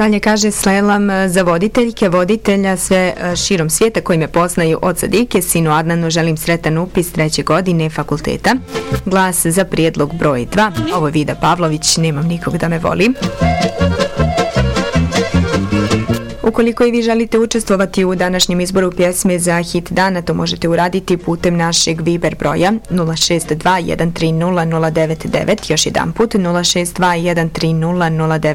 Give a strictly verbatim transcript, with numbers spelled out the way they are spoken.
Dalje kaže Slelam za voditeljke, voditelja sve širom svijeta koji me poznaju od Sadike, sinu Adnanu želim sretan upis treće godine fakulteta. Glas za prijedlog broj dva. Ovo je Vida Pavlović, nemam nikog da me voli. Ukoliko i vi želite učestvovati u današnjem izboru pjesme za hit dana, to možete uraditi putem našeg Viber broja nula šest dva jedan tri nula nula devet devet, još jedan put nula šest dva jedan tri nula nula devet devet.